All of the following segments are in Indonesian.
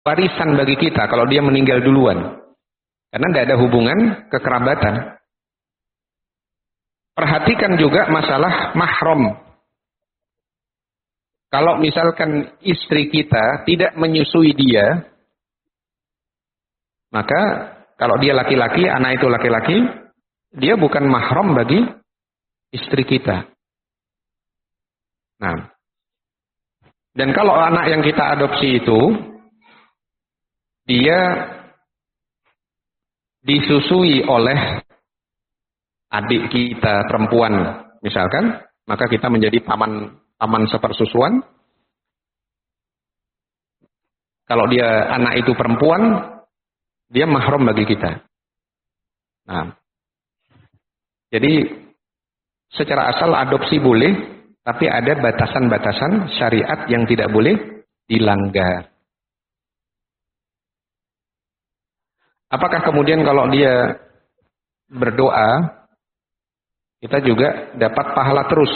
warisan bagi kita kalau dia meninggal duluan. Karena tidak ada hubungan kekerabatan. Perhatikan juga masalah mahram. Kalau misalkan istri kita tidak menyusui dia, maka kalau dia laki-laki, anak itu laki-laki, dia bukan mahram bagi istri kita. Nah, dan kalau anak yang kita adopsi itu, dia disusui oleh adik kita perempuan, misalkan, maka kita menjadi paman sepersusuan. Kalau dia anak itu perempuan, dia mahram bagi kita. Nah, jadi secara asal adopsi boleh, tapi ada batasan-batasan syariat yang tidak boleh dilanggar. Apakah kemudian kalau dia berdoa, kita juga dapat pahala terus?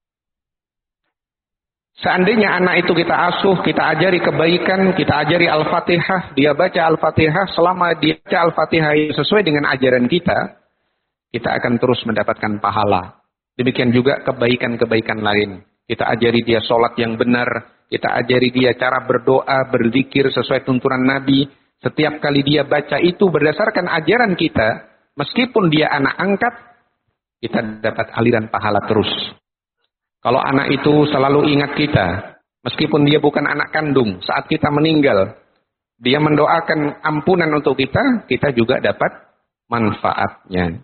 Seandainya anak itu kita asuh, kita ajari kebaikan, kita ajari Al-Fatihah, dia baca Al-Fatihah, selama dia baca Al-Fatihah sesuai dengan ajaran kita akan terus mendapatkan pahala. Demikian juga kebaikan-kebaikan lain. Kita ajari dia sholat yang benar, kita ajari dia cara berdoa, berzikir sesuai tuntunan Nabi. Setiap kali dia baca itu berdasarkan ajaran kita, meskipun dia anak angkat, kita dapat aliran pahala terus. Kalau anak itu selalu ingat kita, meskipun dia bukan anak kandung, saat kita meninggal, dia mendoakan ampunan untuk kita juga dapat manfaatnya.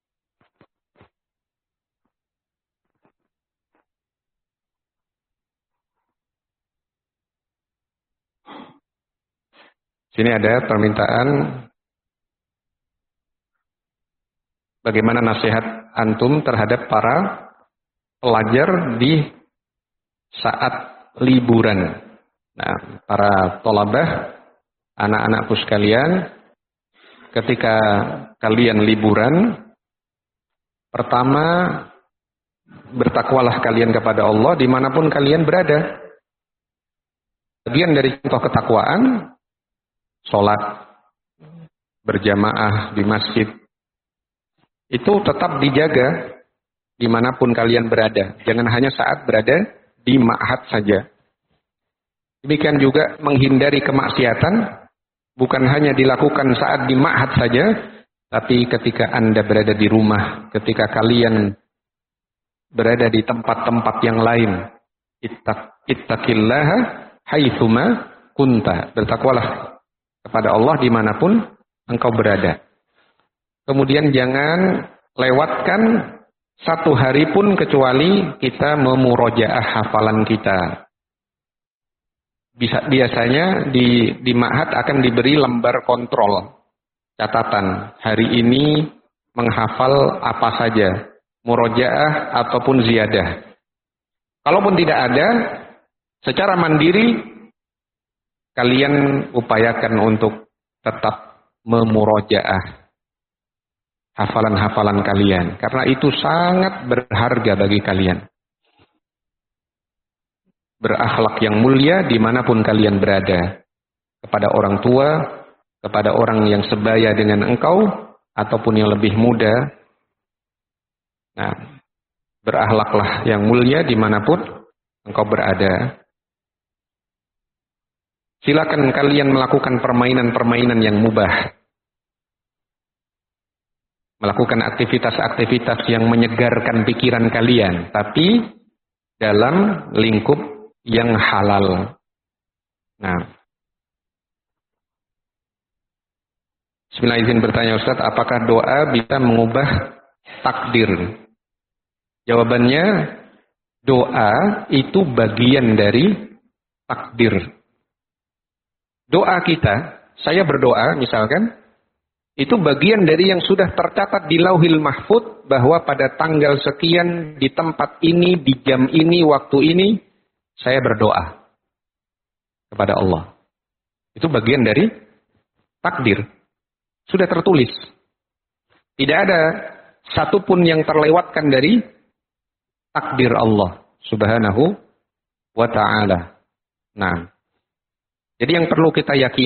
Sini ada permintaan bagaimana nasihat antum terhadap para pelajar di saat liburan. Nah, para thalabah, anak-anakku sekalian, ketika kalian liburan, pertama bertakwalah kalian kepada Allah dimanapun kalian berada. Bagian dari contoh ketakwaan, sholat berjamaah di masjid, itu tetap dijaga dimanapun kalian berada. Jangan hanya saat berada di ma'had saja. Demikian juga menghindari kemaksiatan, bukan hanya dilakukan saat di ma'had saja, tapi ketika Anda berada di rumah, ketika kalian berada di tempat-tempat yang lain. Ittaqillaha haitsuma kunta. Bertakwalah kepada Allah dimanapun engkau berada. Kemudian jangan lewatkan satu hari pun kecuali kita memurojaah hafalan kita. Biasanya di ma'had akan diberi lembar kontrol, catatan. Hari ini menghafal apa saja, murojaah ataupun ziyadah. Kalaupun tidak ada, secara mandiri kalian upayakan untuk tetap memurojaah hafalan-hafalan kalian, karena itu sangat berharga bagi kalian. Berakhlak yang mulia dimanapun kalian berada, kepada orang tua, kepada orang yang sebaya dengan engkau, ataupun yang lebih muda. Nah, berakhlaklah yang mulia dimanapun engkau berada. Silakan kalian melakukan permainan-permainan yang mubah. Melakukan aktivitas-aktivitas yang menyegarkan pikiran kalian, tapi dalam lingkup yang halal. Nah, bismillah, izin bertanya Ustaz, apakah doa bisa mengubah takdir? Jawabannya, doa itu bagian dari takdir. Doa kita, saya berdoa misalkan, itu bagian dari yang sudah tercatat di Lauhil Mahfuz bahwa pada tanggal sekian di tempat ini, di jam ini, waktu ini saya berdoa kepada Allah. Itu bagian dari takdir. Sudah tertulis. Tidak ada satupun yang terlewatkan dari takdir Allah Subhanahu wa ta'ala. Nah, jadi yang perlu kita yakini